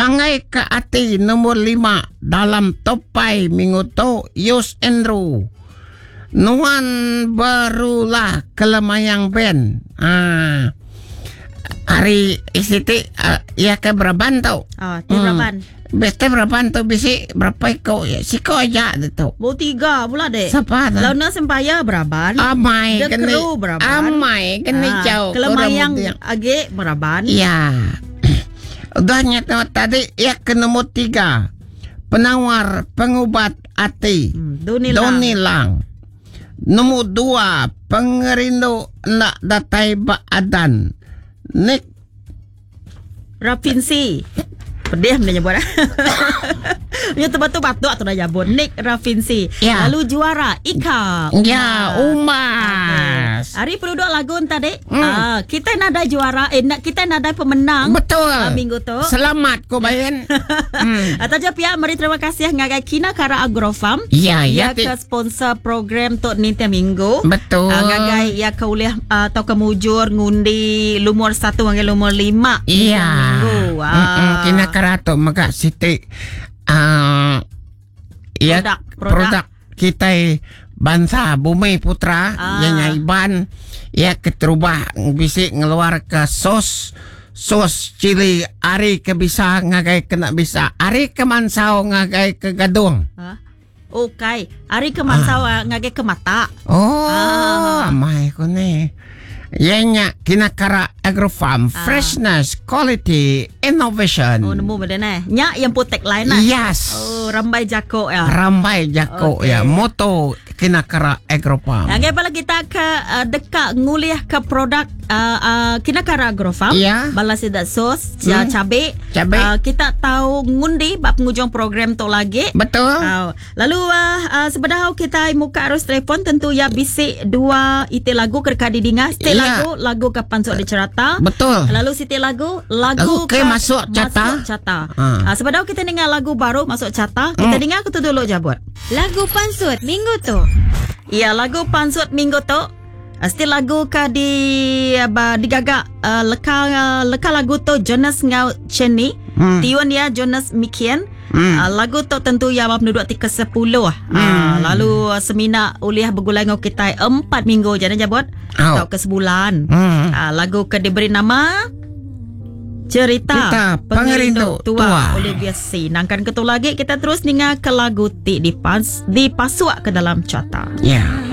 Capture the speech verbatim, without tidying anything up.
Mangai ke ati nomor lima dalam topai minggu to Yus Andrew. Nuan barulah kelemayang ben. Ah. Hari isiti uh, ya ke Braban tau. Ah, ti Braban. Beste Braban tu bisi berapa kau ya? Si kau aja tu. Mau tiga pula dek. Siapa? Lalu na sempaya Braban. Amai The kena. Crew Braban. Amai kena Ah, jauh. Kelemayang age Braban. Ya. Udahnya tadi ya ke nomor tiga. Penawar pengubat hati. Hmm, Doni Lang. Doni Lang. Nomor dua pengerindu nak datai baadan. Nik Rafinsi. Pedih dia nyebut. Dia tebat-tebat tu dah nyebut Nick Rafinsi. Ya. Lalu juara Ika. Ya, Umas. Hari penduduk Lagun tadi. Hmm. Ah, kita nak ada juara, eh nak kita nak ada pemenang. Betul. Ah, minggu tu. Selamat ko bayan. hmm. Ataja pihak mari terima kasih ngagai Kina Kara Agrofarm. Ya, Ya ya. ke sponsor program tu nintia minggu. Betul. Ah, ngagai ya ke uliah uh, atau kemujur ngundi lumur satu ngagai lumur lima. Iya. Minggu. Ah. Mm-mm, kina karato maka siti uh, ya Produk, produk. produk kita bangsa Bumi Putra Ah. yang nyaiban ya keterubah bisa ngeluar ke sos sos cili ari ke bisa ngagai kena bisa ari ke mansau ngagai ke gadung. Ha? Okay. Hari ke mansau ah. ngagai ke mata. Oh, Ah. amai ko ni. Yanya kinakara agrofarm Ah. freshness quality innovation. Oh, nemu benda ni. Nya yang putek lain lah. Yes. Oh, rambai jako ya. Rambai jako Okay. ya moto kinakara agrofarm. Lagi bala kita ke uh, dekat nguliah ke produk uh, uh, Kinakara Agrofarm. Ya. Bala sidat sos, hmm. cabai. Cabai. Uh, kita tahu ngundi bab pengujung program tu lagi. Betul. Uh, lalu uh, uh, sebenarnya kita muka arus telefon tentu ya bisik dua ite lagu kerka didinga. Setiap Ya. lagu lagu kapan sok dicerata. Betul. Lalu setiap lagu lagu Lagu ke masuk cata. Masuk cata. Ha. Uh, sebenarnya kita dengar lagu baru masuk cata. Kita Hmm. dengar aku tu dulu jabut. Lagu pansut minggu tu. Ya, lagu pansut minggu tu. Uh, Still lagu ka di uh, digagak uh, leka uh, leka lagu tu Jonas Ngau Cheni. Hmm. Tiun dia Jonas Mikian. Hmm. Uh, lagu tu tentu ya penduduk ti ke sepuluh. Uh, Hmm. lalu uh, semina uliah bergulai ngau kita empat minggu jadi jabut. Au. Atau ke sebulan. Hmm. Uh, lagu ke diberi nama Cerita Cerita Pengerindu Tua, Tua. oleh Biasi. Nangkan ketu lagi kita terus dengar ke lagu ti di pas di pasuak ke dalam cata. Ya.